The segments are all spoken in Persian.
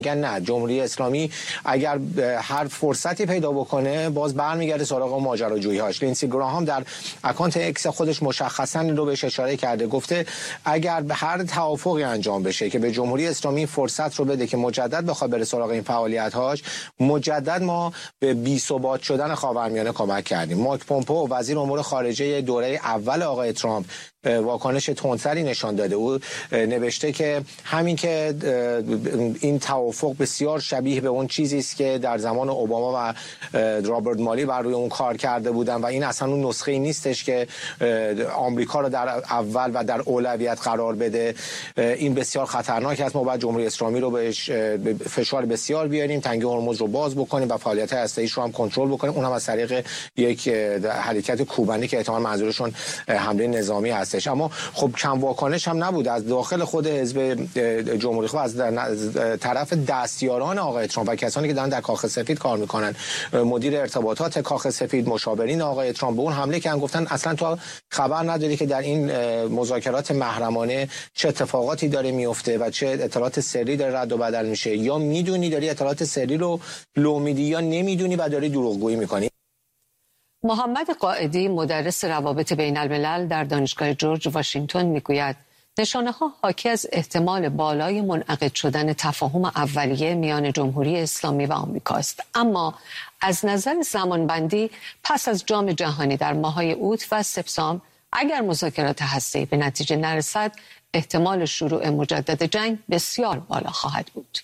میگن نه، جمهوری اسلامی اگر هر فرصتی پیدا بکنه باز برمیگرده سراغ ماجراجویی هاش. لینسی گراهام در اکانت اکس خودش مشخصا این رو بهش اشاره کرده، گفته اگر به هر توافقی انجام بشه که به جمهوری اسلامی فرصت رو بده که مجدد بخواد بره سراغ این فعالیت هاش، مجدد ما به بی‌ثبات شدن خاورمیانه کمک کردیم. مایک پومپئو وزیر امور خارجه دوره اول آقای ترامپ واکنش تندتری نشان داده. او نوشته که همین که این توافق بسیار شبیه به اون چیزی است که در زمان اوباما و رابرت مالی بر روی اون کار کرده بودن و این اصلا اون نسخه‌ای نیستش که آمریکا رو در اول و در اولویت قرار بده. این بسیار خطرناک است. ما باید جمهوری اسلامی رو بهش فشار بسیار بیاریم، تنگه هرمز رو باز بکنیم و فعالیت هسته‌ایش رو هم کنترل بکنیم، اونم از طریق یک حرکت کوبنی که احتمال منظورشون حمله نظامی هست. اما خب کم واکنش هم نبود از داخل خود حزب جمهوری خواه، از طرف دستیاران آقای ترامپ و کسانی که دارن در کاخ سفید کار میکنن، مدیر ارتباطات کاخ سفید، مشاورین آقای ترامپ به اون حمله کردن، گفتن اصلا تو خبر نداری که در این مذاکرات محرمانه چه اتفاقاتی داره میفته و چه اطلاعات سری داره رد و بدل میشه، یا میدونی داری اطلاعات سری رو لو میدی یا نمیدونی و داری دروغگویی میکنی. محمد قائدی مدرس روابط بین الملل در دانشگاه جورج واشنگتن میگوید نشانه‌ها حاکی از احتمال بالای منعقد شدن تفاهم اولیه میان جمهوری اسلامی و آمریکاست، اما از نظر زمانبندی پس از جام جهانی در ماه‌های اوت و سپتامبر اگر مذاکرات هسته‌ای به نتیجه نرسد احتمال شروع مجدد جنگ بسیار بالا خواهد بود.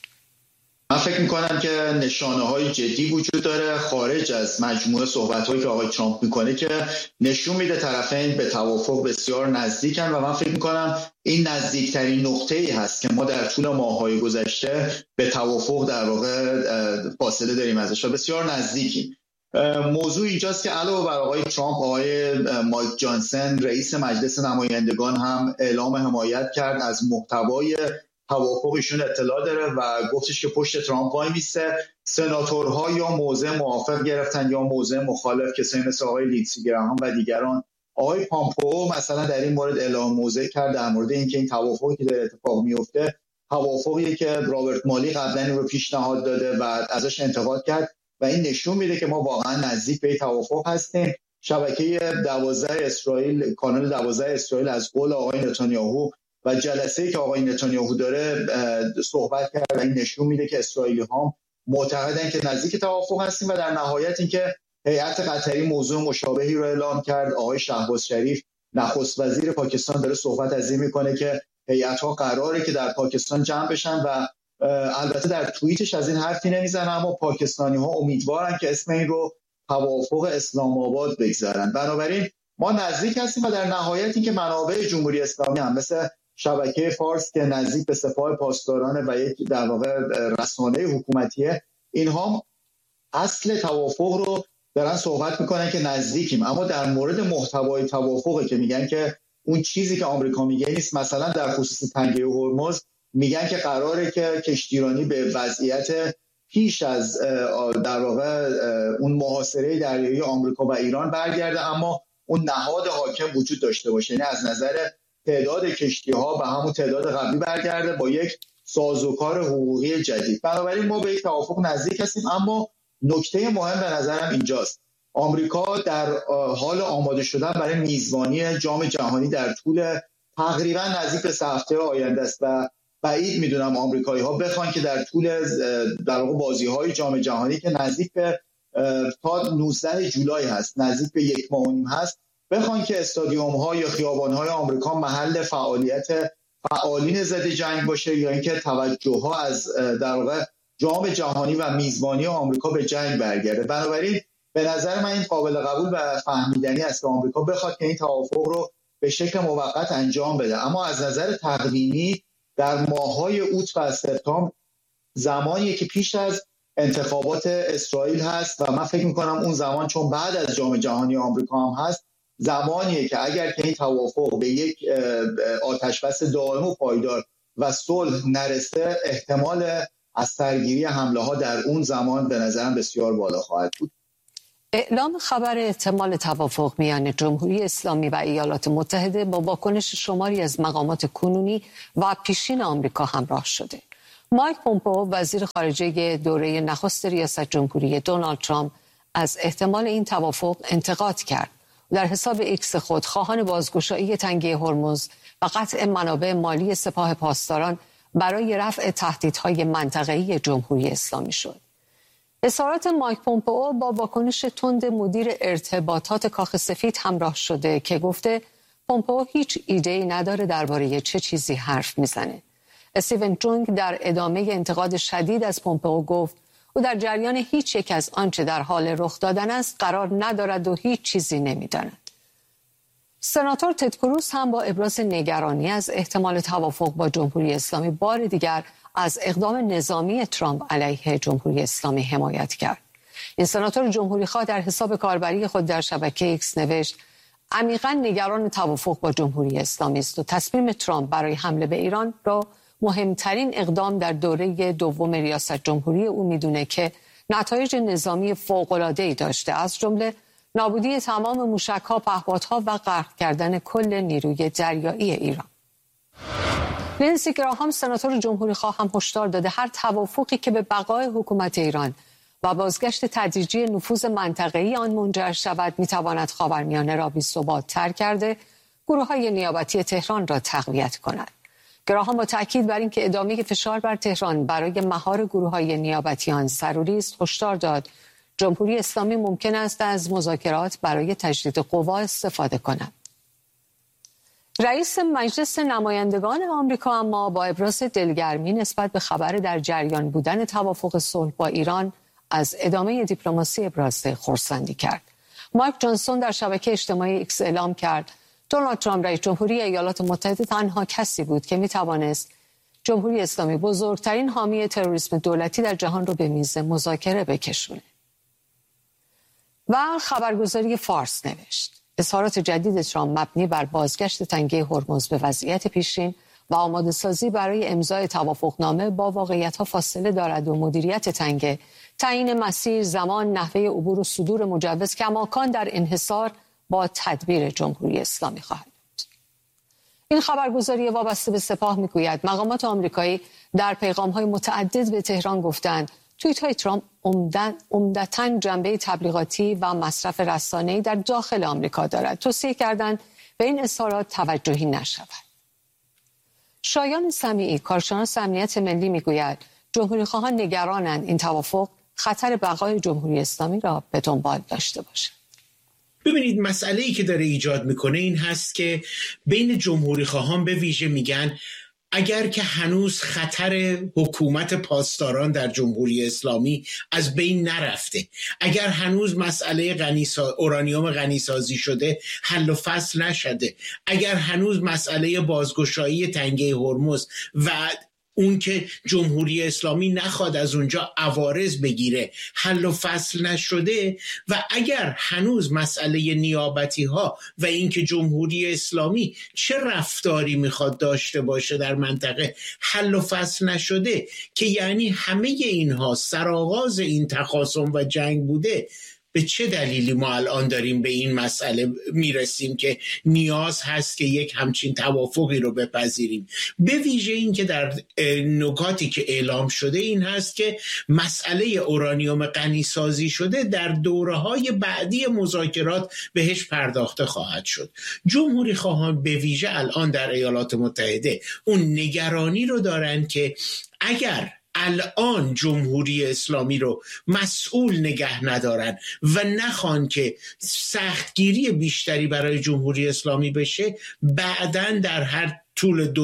من فکر میکنم که نشانه‌های جدی وجود داره خارج از مجموعه صحبت‌هایی که آقای ترامپ میکنه که نشون میده طرفین به توافق بسیار نزدیکن و من فکر میکنم این نزدیکترین نقطه‌ای هست که ما در طول ماه‌های گذشته به توافق در واقع فاصله داریم ازش و بسیار نزدیکیم. موضوع اینجاست که علاوه بر آقای ترامپ، آقای مایک جانسن رئیس مجلس نمایندگان هم اعلام حمایت کرد از محتوای توافقشون اطلاع داره و گفتش که پشت ترامپ وای میسته. سناتورها یا موضع موافق گرفتن یا موضع مخالف، کسایی مثل آقای لینسی گراهام و دیگران. آقای پومپئو مثلا در این مورد اعلام موضع کرد در مورد اینکه این توافقی که داره اتفاق میفته توافقیه که رابرت مالی قبلا رو پیشنهاد داده و ازش انتقاد کرد و این نشون میده که ما واقعا نزدیک به توافق هستیم. شبکه 12 اسرائیل، کانال 12 اسرائیل از قول آقای نتانیاهو و جلسه‌ای که آقای نتانیاهو داره صحبت کرد و این نشون میده که اسرائیلی‌ها معتقدن که نزدیک توافق هستیم و در نهایت اینکه هیئت قطری موضوع مشابهی رو اعلام کرد. آقای شهباز شریف نخست وزیر پاکستان داره صحبت از این میکنه که هیئت‌ها قراره که در پاکستان جمع بشن و البته در توییتش از این حرفی نمیزنه، اما پاکستانی‌ها امیدوارن که اسم این رو توافق اسلام آباد بگذارن. بنابراین ما نزدیک هستیم و در نهایت اینکه منابع جمهوری اسلامی هم مثل شبکه فارس که نزدیک به سپاه پاسداران و یک در واقع رسانه حکومتیه، اینها اصل توافق رو دارن صحبت میکنن که نزدیکیم، اما در مورد محتوای توافقی که میگن که اون چیزی که آمریکا میگه نیست. مثلا در خصوص تنگه هرمز میگن که قراره که کشتیرانی به وضعیت پیش از در واقع اون محاصره دریایی آمریکا و ایران برگرده، اما اون نهاد حاکم وجود داشته باشه، یعنی از نظر تعداد کشتی‌ها به همون تعداد قبلی برگرده با یک سازوکار حقوقی جدید. بنابراین ما به یک توافق نزدیک هستیم، اما نکته مهم به نظرم اینجاست آمریکا در حال آماده شدن برای میزبانی جام جهانی در طول تقریبا نزدیک به 3 هفته آینده است و بعید میدونم آمریکایی‌ها بخوان که در طول در واقع بازی‌های جام جهانی که نزدیک به تا 19 جولای هست، نزدیک به 1 ماه و نیم هست، بخوان که استادیوم‌ها یا خیابان‌های آمریکا محل فعالیت فعالین ضد جنگ باشه یا اینکه توجه‌ها از در واقع جام جهانی و میزبانی آمریکا به جنگ برگرده. بنابراین به نظر من این قابل قبول و فهمیدنی است که آمریکا بخواد که این توافق رو به شکل موقت انجام بده، اما از نظر تقویمی در ماه‌های اوت و سپتامبر زمانی که پیش از انتخابات اسرائیل هست و من فکر می‌کنم اون زمان چون بعد از جام جهانی آمریکا هم هست، زمانیه که اگر که این توافق به یک آتشبس دائم و پایدار و صلح نرسه، احتمال از سرگیری حمله‌ها در اون زمان به نظرم بسیار بالا خواهد بود. اعلام خبر احتمال توافق میان جمهوری اسلامی و ایالات متحده با واکنش شماری از مقامات کنونی و پیشین آمریکا همراه شده. مایک پومپئو وزیر خارجه دوره نخست ریاست جمهوری دونالد ترامپ از احتمال این توافق انتقاد کرد. در حساب ایکس خود خواهان بازگشایی تنگه هرمز و قطع منابع مالی سپاه پاسداران برای رفع تهدیدهای منطقه‌ای جمهوری اسلامی شد. اظهارات مایک پومپئو با واکنش تند مدیر ارتباطات کاخ سفید همراه شده که گفته پومپئو هیچ ایده‌ای نداره درباره چه چیزی حرف میزنه. استیون جونگ در ادامه انتقاد شدید از پومپئو گفت او در جریان هیچ یک از آنچه در حال رخ دادن است قرار ندارد و هیچ چیزی نمی‌داند. سناتور تد کروز هم با ابراز نگرانی از احتمال توافق با جمهوری اسلامی بار دیگر از اقدام نظامی ترامپ علیه جمهوری اسلامی حمایت کرد. این سناتور جمهوری‌خواه در حساب کاربری خود در شبکه ایکس نوشت عمیقاً نگران توافق با جمهوری اسلامی است و تصمیم ترامپ برای حمله به ایران را مهمترین اقدام در دوره دوم ریاست جمهوری او میدونه که نتایج نظامی فوق‌العاده‌ای داشته، از جمله نابودی تمام موشک‌ها، پهپادها و غرق کردن کل نیروی دریایی ایران. لینسی گراهام سناتور جمهوری‌خواه هم هشدار داده هر توافقی که به بقای حکومت ایران و بازگشت تدریجی نفوذ منطقه‌ای آن منجر شود می‌تواند خاورمیانه را بی‌ثبات‌تر کرده، گروه‌های نیابتی تهران را تقویت کند. گراهام با تاکید بر اینکه ادامه فشار بر تهران برای مهار گروه‌های نیابتی آن ضروری است، هشدار داد جمهوری اسلامی ممکن است از مذاکرات برای تجدید قوا استفاده کند. رئیس مجلس نمایندگان آمریکا اما با ابراز دلگرمی نسبت به خبر در جریان بودن توافق صلح با ایران از ادامه دیپلماسی ابراز خرسندی کرد. مایک جانسون در شبکه اجتماعی ایکس اعلام کرد دونالد ترامپ رئیس جمهوری ایالات متحده تنها کسی بود که میتوانست جمهوری اسلامی بزرگترین حامی تروریسم دولتی در جهان رو به میز مذاکره بکشونه. و خبرگزاری فارس نوشت اظهارات جدید ترامپ مبنی بر بازگشت تنگه هرمز به وضعیت پیشین و آماده سازی برای امضای توافقنامه با واقعیت‌ها فاصله دارد و مدیریت تنگه، تعیین مسیر، زمان، نحوه عبور و صدور مجوز کماکان در انحصار با تدبیر جمهوری اسلامی خواهد بود. این خبرگزاری وابسته به سپاه میگوید مقامات آمریکایی در پیغام‌های متعدد به تهران گفتند توییت‌های ترامپ عمدتاً جنبه تبلیغاتی و مصرف رسانه‌ای در داخل آمریکا دارد. توصیه کردند به این اظهارات توجهی نشود. شایان سمیعی کارشناس امنیت ملی میگوید جمهوری‌خواهان نگرانند این توافق خطر بقای جمهوری اسلامی را به دنبال داشته باشد. ببینید مسئله‌ای که داره ایجاد میکنه این هست که بین جمهوری‌خواهان به ویژه میگن اگر که هنوز خطر حکومت پاسداران در جمهوری اسلامی از بین نرفته، اگر هنوز مسئله اورانیوم غنیسازی شده حل و فصل نشده، اگر هنوز مسئله بازگشایی تنگه هرمز و اون که جمهوری اسلامی نخواد از اونجا عوارض بگیره حل و فصل نشده، و اگر هنوز مسئله نیابتی ها و اینکه جمهوری اسلامی چه رفتاری میخواد داشته باشه در منطقه حل و فصل نشده، که یعنی همه اینها سرآغاز این تخاصم و جنگ بوده، به چه دلیلی ما الان داریم به این مسئله میرسیم که نیاز هست که یک همچین توافقی رو بپذیریم؟ به ویژه این که در نکاتی که اعلام شده این هست که مسئله اورانیوم غنی سازی شده در دوره‌های بعدی مذاکرات بهش پرداخته خواهد شد. جمهوری خواهان به ویژه الان در ایالات متحده اون نگرانی رو دارن که اگر الان جمهوری اسلامی رو مسئول نگه ندارن و نخوان که سختگیری بیشتری برای جمهوری اسلامی بشه، بعداً در هر طول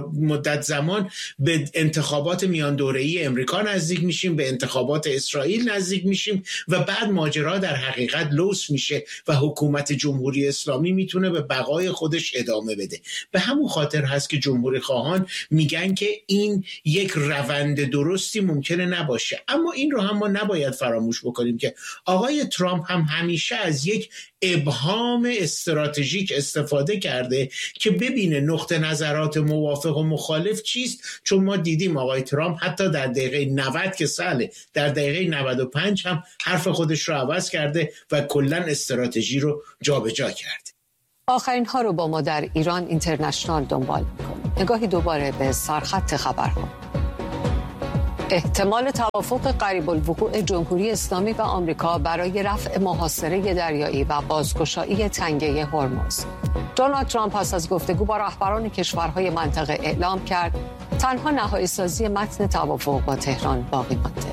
مدت زمان به انتخابات میان دوره‌ای امریکا نزدیک میشیم، به انتخابات اسرائیل نزدیک میشیم و بعد ماجرا در حقیقت لوس میشه و حکومت جمهوری اسلامی میتونه به بقای خودش ادامه بده. به همون خاطر هست که جمهوری خواهان میگن که این یک روند درستی ممکنه نباشه. اما این رو هم ما نباید فراموش بکنیم که آقای ترامپ هم همیشه از یک ابهام استراتژیک استفاده کرده که ببینه نقطه نظرات موافق و مخالف چیست، چون ما دیدیم آقای ترامپ حتی در دقیقه 90 که ساله در دقیقه 95 هم حرف خودش رو عوض کرده و کلن استراتژی رو جابجا کرده. آخرین ها رو با ما در ایران اینترنشنال دنبال می‌کنیم. نگاهی دوباره به سرخط خبرها. احتمال توافق قریب الوقوع جمهوری اسلامی و آمریکا برای رفع محاصره دریایی و بازگشایی تنگه هرمز. دونالد ترامپ پس از گفتگو با رهبران کشورهای منطقه اعلام کرد تنها نهایی سازی متن توافق با تهران باقی مانده.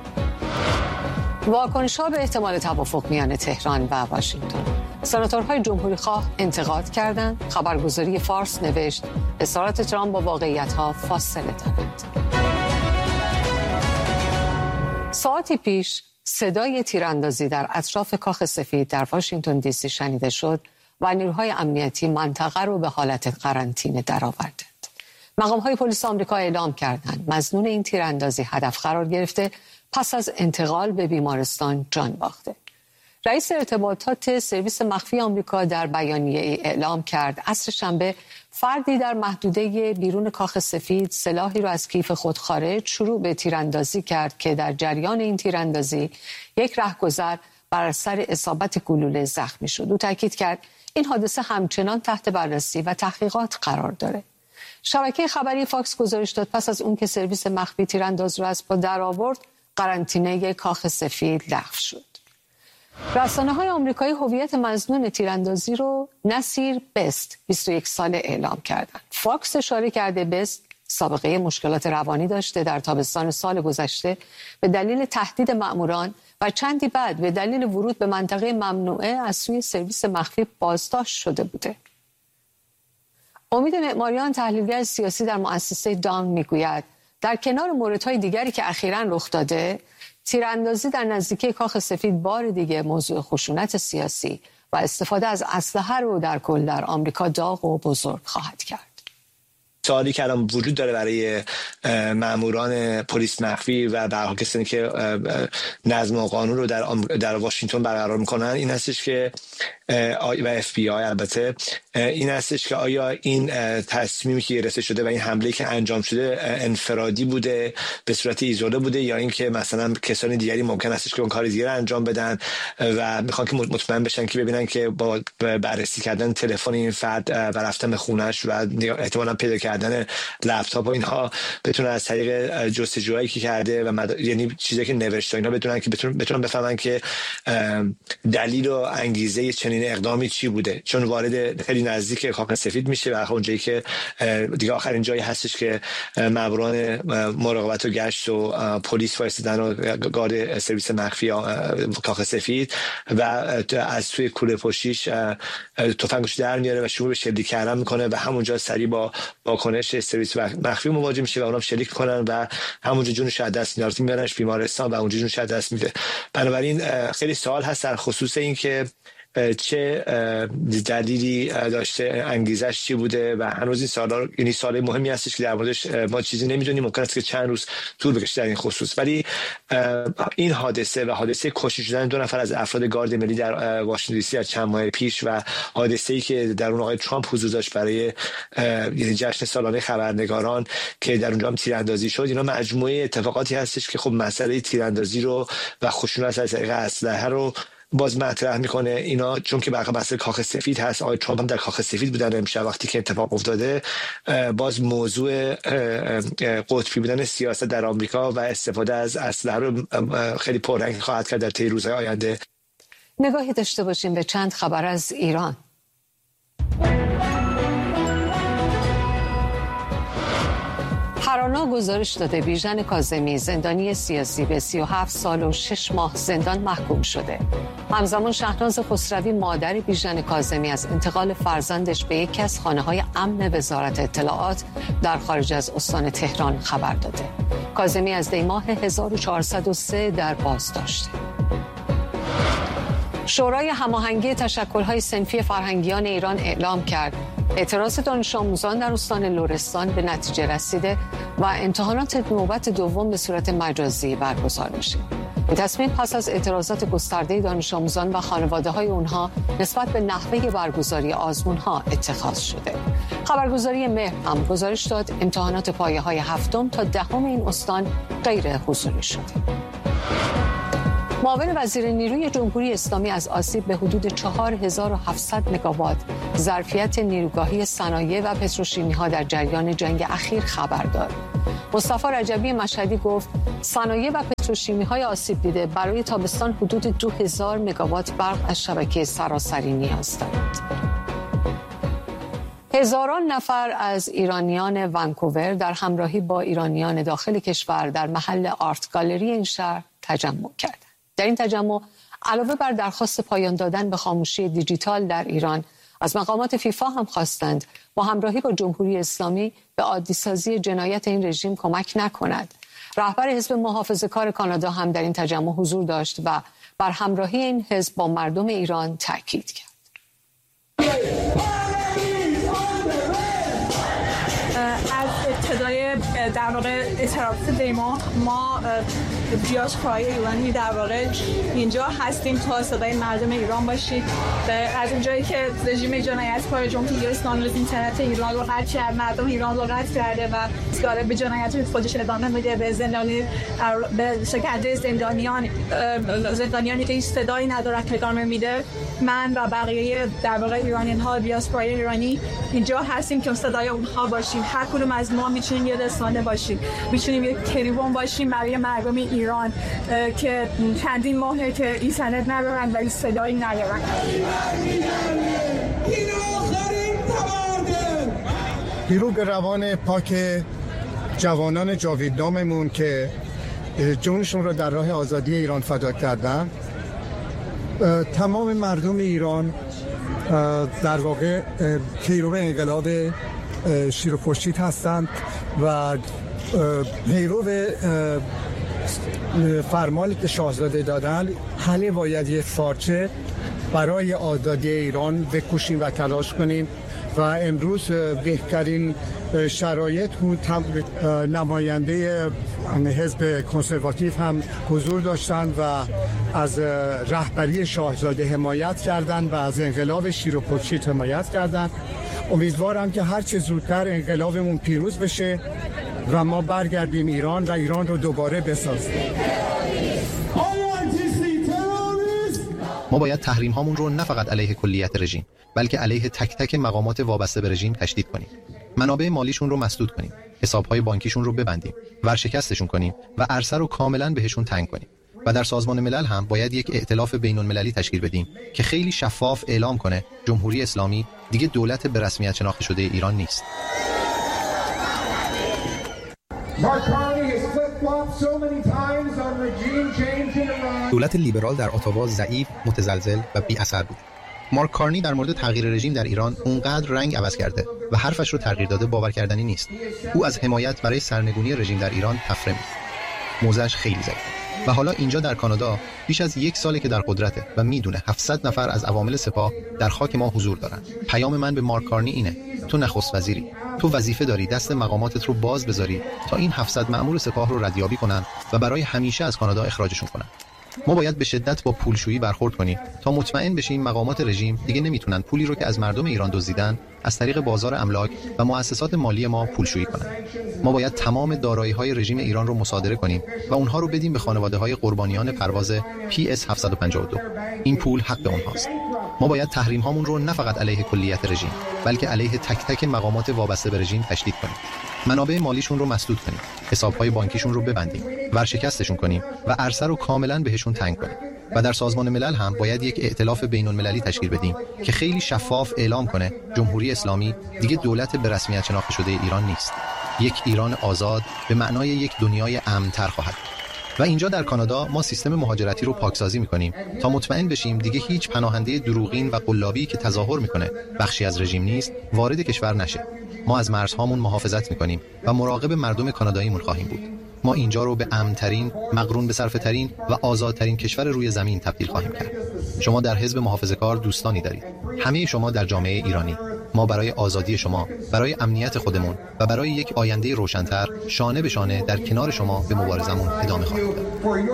واکنش‌ها به احتمال توافق میان تهران و واشنگتن. سناتورهای جمهوری‌خواه انتقاد کردند. خبرگزاری فارس نوشت اظهارات ترامپ با واقعیت‌ها فاصله دارد. ساعتی پیش صدای تیراندازی در اطراف کاخ سفید در واشنگتن دی سی شنیده شد و نیروهای امنیتی منطقه رو به حالت قرنطینه درآوردند. مقام‌های پلیس آمریکا اعلام کردند مظنون این تیراندازی هدف قرار گرفته پس از انتقال به بیمارستان جان باخته. رئیس ارتباطات سرویس مخفی آمریکا در بیانیه اعلام کرد عصر شنبه فردی در محدوده بیرون کاخ سفید سلاحی را از کیف خود خارج شروع به تیراندازی کرد که در جریان این تیراندازی یک رهگذر بر اثر اصابت گلوله زخمی شد. او تاکید کرد این حادثه همچنان تحت بررسی و تحقیقات قرار داره. شبکه خبری فاکس گزارش داد پس از اون که سرویس مخفی تیرانداز را از پا درآورد قرنطینه کاخ سفید لغو شد. رسانه‌های آمریکایی هویت مظنون تیراندازی رو نصیر بست 21 ساله اعلام کردند. فاکس اشاره کرده بست سابقه مشکلات روانی داشته، در تابستان سال گذشته به دلیل تهدید مأموران و چندی بعد به دلیل ورود به منطقه ممنوعه از سوی سرویس مخفی بازداشت شده بوده. امید معماریان تحلیلگر سیاسی در مؤسسه دان میگوید در کنار موردهای دیگری که اخیراً رخ داده، تیراندازی در نزدیکی کاخ سفید بار دیگه موضوع خشونت سیاسی و استفاده از اسلحه رو در کل در آمریکا داغ و بزرگ خواهد کرد. سوالی که الان وجود داره برای ماموران پلیس مخفی و به هر حال کسانی که نظم و قانون رو در واشنگتن برقرار میکنن این هستش که و اف بی آی البته این هستش که آیا این تصمیمی که گرفته شده و این حمله که انجام شده انفرادی بوده به صورت ایزوله بوده یا اینکه مثلا کسانی دیگری ممکن هستش که اون کار دیگه انجام بدن و میخوان که مطمئن بشن که ببینن که با بررسی کردن تلفن این فرد و رفتن به خونه‌اش و احتمالاً پیدا کردن لپتاپ و اینها بتونن از طریق جستجوهایی که کرده و یعنی چیزایی که نوشته اینا بتونن بفهمن که دلیل و انگیزه چنین اقدامی چی بوده، چون وارد خیلی نزدیک کاخ سفید میشه و اونجایی که دیگه آخرین جایی هستش که ماموران مراقبت و گشت و پلیس وایسادن و گارد سرویس مخفی کاخ سفید و از توی کوله پشتیش تفنگش در میاره و شروع به شلیک کردن میکنه و همونجا سریع با واکنش سرویس مخفی مواجه میشه و اونها شلیک میکنن و همونجا جونش از دست میاره، میبرنش بیمارستان و اونجا جونش از دست میده. بنابراین خیلی سوال هست در خصوص این که چه دلیلی داشته، انگیزش چی بوده و هنوز این سوالا یعنی سوال مهمی هستش که در موردش ما چیزی نمیدونیم. ممکن است که چند روز طول بکشه در این خصوص، ولی این حادثه و حادثه کشته شدن 2 نفر از افراد گارد ملی در واشنگتن دی سی از چند ماه پیش و حادثه‌ای که در اون آقای ترامپ حضور داشت برای یعنی جشن سالانه خبرنگاران که در اونجا هم تیراندازی شد، اینا مجموعه اتفاقاتی هستش که خب مسئله تیراندازی رو و خشونت از طریق اسلحه رو باز مطرح میکنه. اینا چون که برخلاف بحث کاخ سفید هست، آقای ترامپ هم در کاخ سفید بودن امشب وقتی که اتفاق افتاده، باز موضوع قطبی بودن سیاست در آمریکا و استفاده از اسلحه رو خیلی پررنگ خواهد کرد در طی روزهای آینده. نگاهی داشته باشیم به چند خبر از ایران. هرانا گزارش داده بیژن کاظمی زندانی سیاسی به 37 سال و 6 ماه زندان محکوم شده. همزمان شهناز خسروی مادر بیژن کاظمی از انتقال فرزندش به یکی از خانه‌های امن وزارت اطلاعات در خارج از استان تهران خبر داده. کاظمی از دی ماه 1403 در بازداشته. شورای هماهنگی تشکل‌های صنفی فرهنگیان ایران اعلام کرد اعتراض دانش آموزان در استان لرستان به نتیجه رسیده و امتحانات نوبت دوم به صورت مجازی برگزار میشه. این تصمیم پس از اعتراضات گسترده دانش آموزان و خانواده‌های اونها نسبت به نحوه برگزاری آزمون‌ها اتخاذ شده. خبرگزاری مهر هم گزارش داد امتحانات پایه‌های 7 تا 10 این استان غیر حضوری شده. معاون وزیر نیروی جمهوری اسلامی از آسیب به حدود 4700 مگاوات ظرفیت نیروگاهی صنایع و پتروشیمی‌ها در جریان جنگ اخیر خبر داد. مصطفی رجبی مشهدی گفت صنایع و پتروشیمی‌های آسیب دیده برای تابستان حدود 2000 مگاوات برق از شبکه سراسری نیاز دارند. هزاران نفر از ایرانیان ونکوور در همراهی با ایرانیان داخل کشور در محل آرت گالری این شهر تجمع کردند. در این تجمع علاوه بر درخواست پایان دادن به خاموشی دیجیتال در ایران، از مقامات فیفا هم خواستند با همراهی با جمهوری اسلامی به عادی‌سازی جنایت این رژیم کمک نکند. رهبر حزب محافظه‌کار کانادا هم در این تجمع حضور داشت و بر همراهی این حزب با مردم ایران تاکید کرد. از ابتدای در واقع اعتراف دیما ما دیاسپورای ایرانی در واقع اینجا هستیم تا صدای مردم ایران باشید. از اونجایی که رژیم جنایتکار جمهوری اسلامی اینترنت ایران رو قطع کرد، مردم ایران رو قطع کرده و داره به جنایت خودش ادامه میده، به زندانی، به شکنجه زندانیانی که هیچ صدایی ندارن ادامه میده. من و بقیه در واقع ایرانیان ها، دیاسپورای ایرانی اینجا هستیم که صدای اونها باشیم. هر کدوم از ما میتونیم یه رسانه باشیم، میتونیم یک تریبون باشیم برای مردم ایران که چندین ماهه که اینترنت ندارن و صدایی ندارن. پیرو به روان پاک جوانان جاویدناممون که جونشون رو در راه آزادی ایران فدا کردن. تمام مردم ایران در واقع پیرو انقلاب شیر و خورشید هستند و پیرو فرمانی که شاهزاده دادن، همه باید یک پارچه برای آزادی ایران بکوشیم و تلاش کنیم و امروز بهترین شرایط بود. نماینده حزب کنسرواتیو هم حضور داشتند و از رهبری شاهزاده حمایت کردند و از انقلاب شیر و خورشید حمایت کردند. امیدوارم که هر چه زودتر انقلابمون پیروز بشه و ما برگردیم ایران و ایران رو دوباره بسازیم. ما باید تحریم هامون رو نه فقط علیه کلیت رژیم، بلکه علیه تک تک مقامات وابسته به رژیم تشدید کنیم. منابع مالیشون رو مسدود کنیم، حساب‌های بانکیشون رو ببندیم، ورشکستشون کنیم و عرصه رو کاملاً بهشون تنگ کنیم. و در سازمان ملل هم باید یک ائتلاف بین‌المللی تشکیل بدیم که خیلی شفاف اعلام کنه جمهوری اسلامی دیگه دولت به رسمیت شناخته شده ایران نیست. دولت لیبرال در اتاوا ضعیف، متزلزل و بی اثر بود. مارک کارنی در مورد تغییر رژیم در ایران اونقدر رنگ عوض کرده و حرفش رو تغییر داده باور کردنی نیست. او از حمایت برای سرنگونی رژیم در ایران تفره می‌کنه. موضعش خیلی ضعیفه. و حالا اینجا در کانادا بیش از 1 ساله که در قدرته و میدونه 700 نفر از عوامل سپاه در خاک ما حضور دارن. پیام من به مارک کارنی اینه: تو نخست وزیری، تو وظیفه داری دست مقاماتت رو باز بذاری تا این 700 مأمور سپاه رو ردیابی کنن و برای همیشه از کانادا اخراجشون کنن. ما باید به شدت با پولشویی برخورد کنیم تا مطمئن بشیم مقامات رژیم دیگه نمیتونن پولی رو که از مردم ایران دزدیدن از طریق بازار املاک و مؤسسات مالی ما پولشویی کنن. ما باید تمام دارایی‌های رژیم ایران رو مصادره کنیم و اونها رو بدیم به خانواده‌های قربانیان پرواز PS 752. این پول حق اونهاست. ما باید تحریم هامون رو نه فقط علیه کلیت رژیم، بلکه علیه تک تک مقامات وابسته به رژیم تشدید کنیم. منابع مالیشون رو مسدود کنیم، حساب‌های بانکیشون رو ببندیم، ورشکستشون کنیم و عرصه رو کاملاً بهشون تنگ کنیم. و در سازمان ملل هم باید یک ائتلاف بین‌المللی تشکیل بدیم که خیلی شفاف اعلام کنه جمهوری اسلامی دیگه دولت به رسمیت شناخته شده ایران نیست. یک ایران آزاد به معنای یک دنیای امن‌تر خواهد. و اینجا در کانادا ما سیستم مهاجرتی رو پاکسازی می‌کنیم تا مطمئن بشیم دیگه هیچ پناهنده دروغین و قلابی که تظاهر می‌کنه بخشی از رژیم نیست وارد کشور نشه. ما از مرزهامون محافظت می‌کنیم و مراقب مردم کاناداییمون خواهیم بود. ما اینجا رو به امن‌ترین، مقرون به صرفه‌ترین و آزادترین کشور روی زمین تبدیل خواهیم کرد. شما در حزب محافظه‌کار دوستانی دارید. همه شما در جامعه ایرانی. ما برای آزادی شما، برای امنیت خودمون و برای یک آینده روشن‌تر شانه به شانه در کنار شما به مبارزمون ادامه خواهیم داد.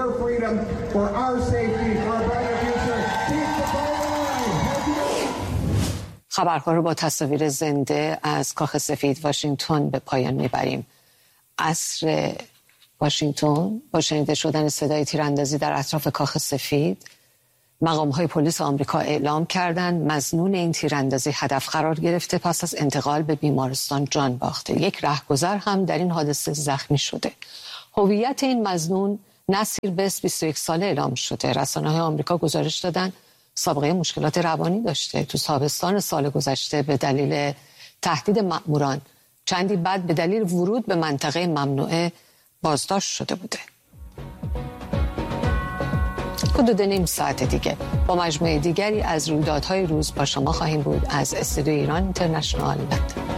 خبرها رو با تصاویر زنده از کاخ سفید واشنگتن به پایان میبریم. عصر واشنگتن با شنیده شدن صدای تیراندازی در اطراف کاخ سفید مقام‌های پلیس آمریکا اعلام کردند مظنون این تیراندازی هدف قرار گرفته، پس از انتقال به بیمارستان جان باخته. یک رهگذر هم در این حادثه زخمی شده. هویت این مظنون نصیر بس 21 ساله اعلام شده. رسانه‌های آمریکا گزارش دادن سابقه مشکلات روانی داشته. تو تابستان سال گذشته به دلیل تهدید مأموران چندی بعد به دلیل ورود به منطقه ممنوعه بازداشت شده بوده. حدود نیم ساعت دیگه با مجموعه دیگری از رویدادهای روز با شما خواهیم بود از استودیوی ایران اینترنشنال لندن.